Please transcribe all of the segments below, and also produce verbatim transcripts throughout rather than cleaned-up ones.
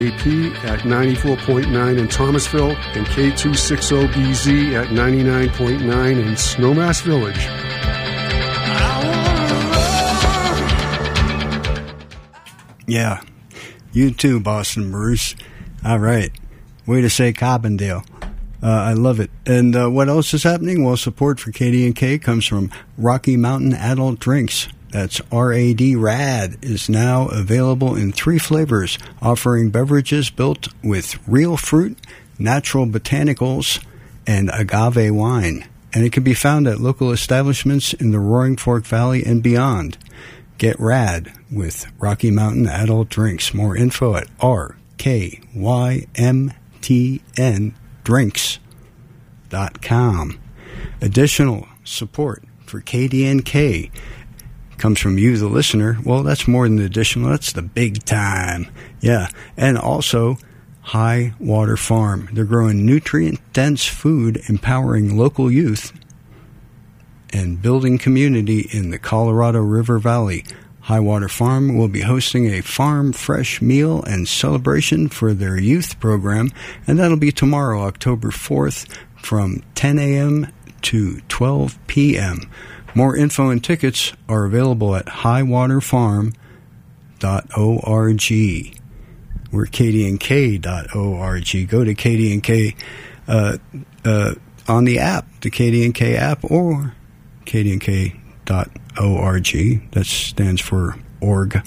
A P at ninety-four point nine in Thomasville and K two sixty B Z at ninety-nine point nine in Snowmass Village. Yeah, you too, Boston Bruce. All right, way to say Carbondale. Uh, I love it. And uh, what else is happening? Well, support for K D and K comes from Rocky Mountain Adult Drinks. That's R A D, RAD, is now available in three flavors, offering beverages built with real fruit, natural botanicals, and agave wine. And it can be found at local establishments in the Roaring Fork Valley and beyond. Get RAD with Rocky Mountain Adult Drinks. More info at R K Y M T N drinks dot com. Additional support for K D N K comes from you, the listener. Well, that's more than additional. That's the big time. Yeah. And also High Water Farm. They're growing nutrient-dense food, empowering local youth, and building community in the Colorado River Valley. High Water Farm will be hosting a farm fresh meal and celebration for their youth program, and that'll be tomorrow, October fourth, from ten a.m. to twelve p.m. More info and tickets are available at high water farm dot org. We're K D N K dot org. Go to K D N K uh, uh, on the app, the K D N K app, or K D N K dot org. That stands for org.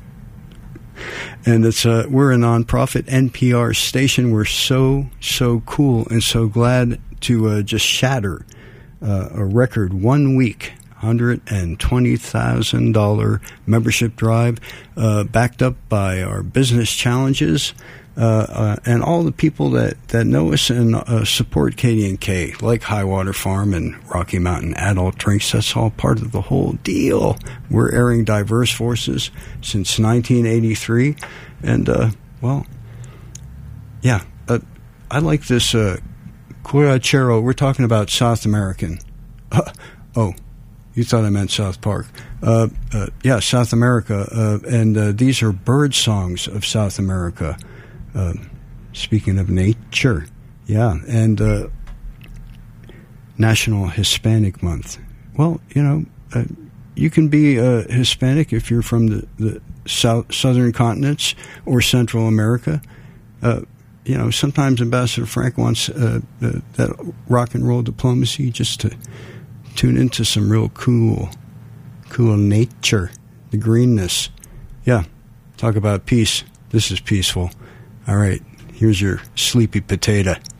And it's uh, we're a nonprofit N P R station. We're so, so cool and so glad to uh, just shatter uh, a record one week. one hundred twenty thousand dollars membership drive, uh, backed up by our business challenges, uh, uh, and all the people that, that know us and uh, support K D N K, like High Water Farm and Rocky Mountain Adult Drinks. That's all part of the whole deal. We're airing diverse voices since nineteen eighty-three, and, uh, well, yeah, uh, I like this uh, Curachero. We're talking about South American. Uh, oh. You thought I meant South Park. Uh, uh, yeah, South America. Uh, and uh, these are bird songs of South America. Uh, speaking of nature. Yeah, and uh, National Hispanic Month. Well, you know, uh, you can be uh, Hispanic if you're from the, the south, southern continents or Central America. Uh, you know, sometimes Ambassador Frank wants uh, uh, that rock and roll diplomacy just to tune into some real cool, cool nature, the greenness. Yeah, talk about peace. This is peaceful. All right, here's your sleepy potato.